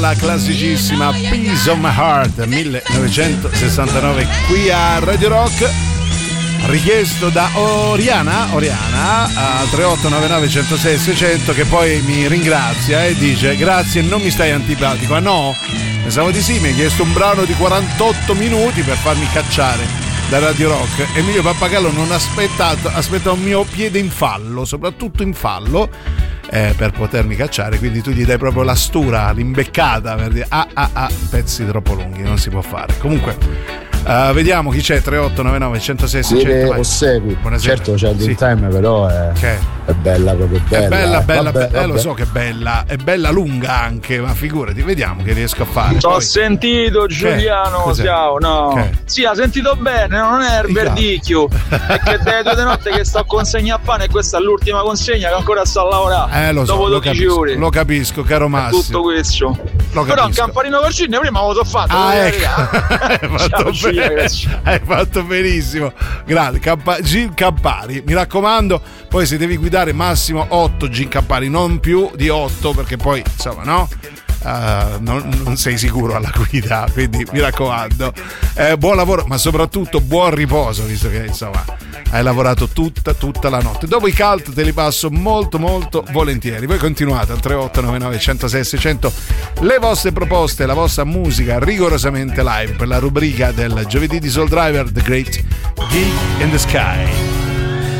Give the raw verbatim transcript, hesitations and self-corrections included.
La classicissima Piece of My Heart millenovecentosessantanove qui a Radio Rock, richiesto da Oriana Oriana a tre otto nove nove uno zero sei sei zero zero, che poi mi ringrazia e dice grazie, non mi stai antipatico. Ah no? Pensavo di sì, mi ha chiesto un brano di quarantotto minuti per farmi cacciare da Radio Rock. Emilio Pappagallo non ha aspettato, aspetta un mio piede in fallo, soprattutto in fallo, eh, per potermi cacciare, quindi tu gli dai proprio la stura, l'imbeccata per dire ah ah ah, pezzi troppo lunghi, non si può fare. Comunque Uh, vediamo chi c'è. Tre otto nove nove uno zero sei sei zero zero. Segui. Certo c'è il sì. time, però è, è bella proprio bella. È bella, bella, vabbè, bella. Eh, vabbè. lo so che è bella, è bella lunga anche, ma figurati, vediamo che riesco a fare. Ho Poi... sentito Giuliano, ciao, no. Che? Sì, ha sentito bene, non è il verdicchio. È che delle due di notte che sto a consegna a pane e questa è l'ultima consegna che ancora sto a lavorare. Eh, lo so, dopo lo dodici capisco, ore. Lo capisco, caro Massimo. Tutto questo. Lo però un capisco. campanino Corcine prima me lo so fatto. Ah, ecco. Hai fatto, ciao, bene. Hai fatto benissimo. Grazie, Campa- Gin Campari. Mi raccomando, poi se devi guidare massimo otto Gin Campari, non più di otto, perché poi insomma, no? Uh, non, non sei sicuro alla guida, quindi mi raccomando, eh, buon lavoro, ma soprattutto buon riposo, visto che insomma hai lavorato tutta tutta la notte. Dopo i cult te li passo molto molto volentieri. Voi continuate al tre otto nove nove uno zero sei sei zero zero le vostre proposte, la vostra musica rigorosamente live per la rubrica del giovedì di Soul Driver, The Great Gig in the Sky.